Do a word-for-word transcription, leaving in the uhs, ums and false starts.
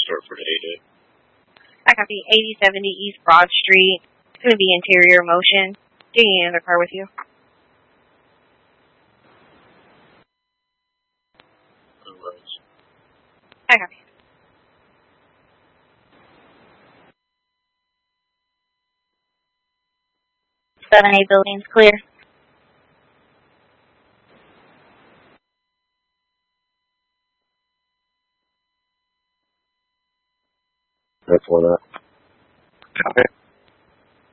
store for today, dude. I copy. eighty seventy East Broad Street. It's going to be interior motion. Do you need another car with you? No worries. I copy. seven A building's clear. That's one up. Copy.